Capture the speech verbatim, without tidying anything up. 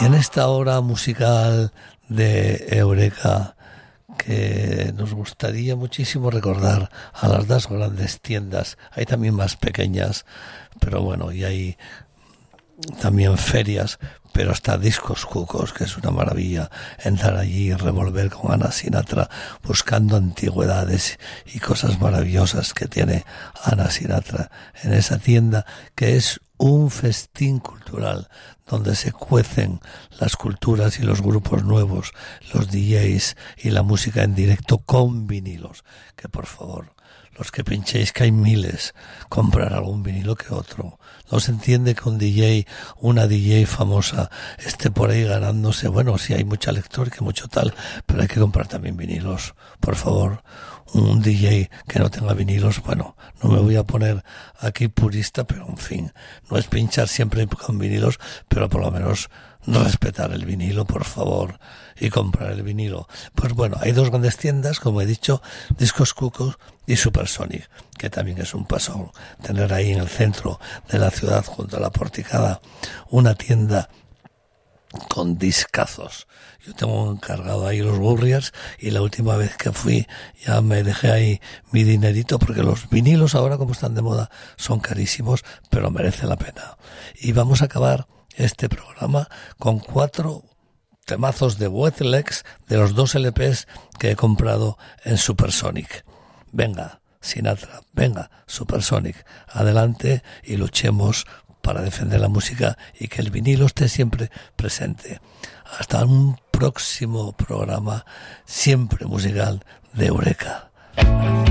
Y en esta hora musical de Eureka, que nos gustaría muchísimo recordar a las dos grandes tiendas, hay también más pequeñas, pero bueno, y hay también ferias, pero está Discos Cucos, que es una maravilla entrar allí y revolver con Ana Sinatra buscando antigüedades y cosas maravillosas que tiene Ana Sinatra en esa tienda, que es un festín cultural donde se cuecen las culturas y los grupos nuevos, los D Js y la música en directo con vinilos, que por favor, los que pinchéis, que hay miles, comprar algún vinilo que otro. No se entiende que un D J, una D J famosa, esté por ahí ganándose, bueno, sí hay mucha electrónica, mucho tal, pero hay que comprar también vinilos, por favor. Un D J que no tenga vinilos, bueno, no me voy a poner aquí purista, pero en fin, no es pinchar siempre con vinilos, pero por lo menos respetar el vinilo, por favor, y comprar el vinilo. Pues bueno, hay dos grandes tiendas, como he dicho, Discos Cucos y Supersonic, que también es un pasón tener ahí en el centro de la ciudad, junto a la Porticada, una tienda con discazos. Yo tengo encargado ahí los Warriors y la última vez que fui ya me dejé ahí mi dinerito, porque los vinilos ahora, como están de moda, son carísimos, pero merece la pena. Y vamos a acabar este programa con cuatro temazos de bootlegs de los dos L Pes que he comprado en Supersonic. Venga, Sinatra, venga, Supersonic, adelante y luchemos para defender la música y que el vinilo esté siempre presente. Hasta un próximo programa, siempre musical, de Eureka. Gracias.